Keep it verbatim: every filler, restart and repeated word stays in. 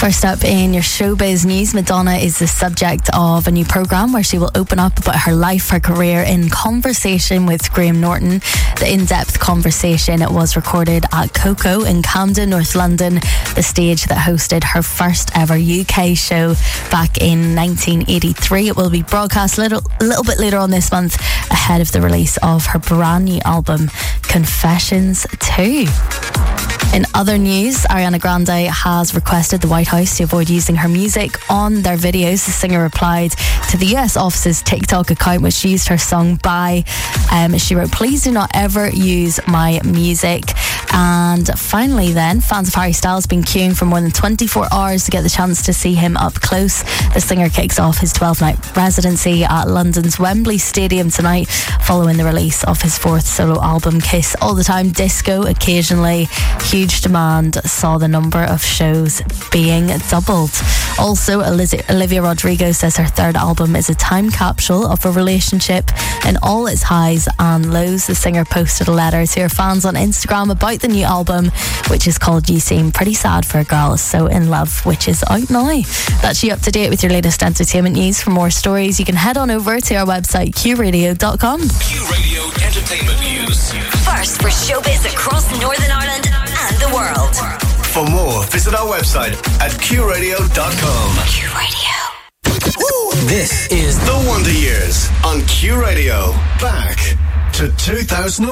First up in your showbiz news, Madonna is the subject of a new programme where she will open up about her life, her career in conversation with Graham Norton. The in-depth conversation was recorded at Coco in Camden, North London, the stage that hosted her first ever U K show back in nineteen eighty-three. It will be broadcast a little, a little bit later on this month ahead of the release of her brand new album, Confessions two. In other news, Ariana Grande has requested the White House to avoid using her music on their videos. The singer replied to the U S office's TikTok account, which used her song Bye. Um, she wrote, "Please do not ever use my music." And finally then, fans of Harry Styles have been queuing for more than twenty-four hours to get the chance to see him up close. The singer kicks off his twelve-night residency at London's Wembley Stadium tonight, following the release of his fourth solo album, Kiss All the Time, Disco Occasionally. Huge demand saw the number of shows being doubled. Also, Olivia Rodrigo says her third album is a time capsule of a relationship in all its highs and lows. The singer posted a letter to her fans on Instagram about the new album, which is called You Seem Pretty Sad for a Girl So In Love, which is out now. That's you up to date with your latest entertainment news. For more stories, you can head on over to our website, q radio dot com. Q Radio Entertainment News. First for showbiz across Northern Ireland and the world. For more, visit our website at q radio dot com. Q Radio. This is The Wonder Years on Q Radio. Back to two thousand